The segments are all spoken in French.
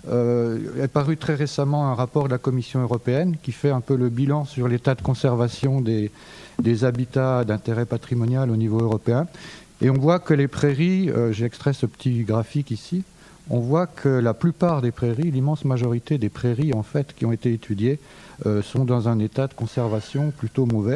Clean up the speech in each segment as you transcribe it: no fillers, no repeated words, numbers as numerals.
est paru très récemment un rapport de la Commission européenne qui fait un peu le bilan sur l'état de conservation des habitats d'intérêt patrimonial au niveau européen. Et on voit que les prairies, j'ai extrait ce petit graphique ici, on voit que la plupart des prairies, l'immense majorité des prairies en fait qui ont été étudiées, sont dans un état de conservation plutôt mauvais.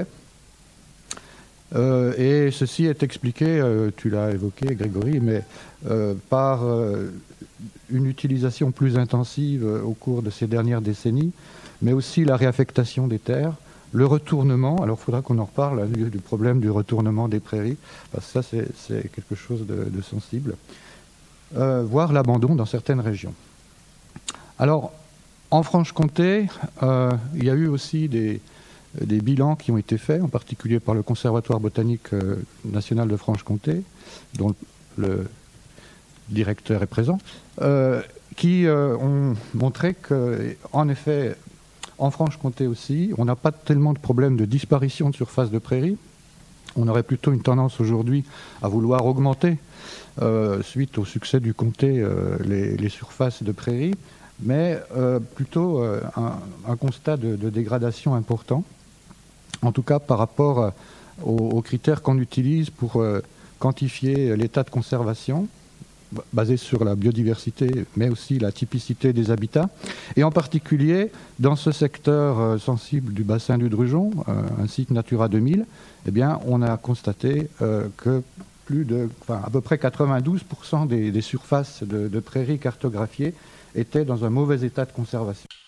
Et ceci est expliqué, tu l'as évoqué Grégory, mais par une utilisation plus intensive au cours de ces dernières décennies, mais aussi la réaffectation des terres, le retournement, alors il faudra qu'on en reparle du problème du retournement des prairies, parce que ça c'est quelque chose de sensible, voire l'abandon dans certaines régions. Alors, en Franche-Comté, il y a eu aussi des bilans qui ont été faits, en particulier par le Conservatoire botanique national de Franche-Comté, dont le directeur est présent, qui ont montré qu'en effet, en Franche-Comté aussi, on n'a pas tellement de problèmes de disparition de surface de prairies. On aurait plutôt une tendance aujourd'hui à vouloir augmenter, suite au succès du comté, les surfaces de prairies, mais plutôt un constat de dégradation important, en tout cas par rapport aux critères qu'on utilise pour quantifier l'état de conservation, basé sur la biodiversité, mais aussi la typicité des habitats. Et en particulier, dans ce secteur sensible du bassin du Drugeon, un site Natura 2000, eh bien, on a constaté que à peu près 92% des surfaces de prairies cartographiées étaient dans un mauvais état de conservation.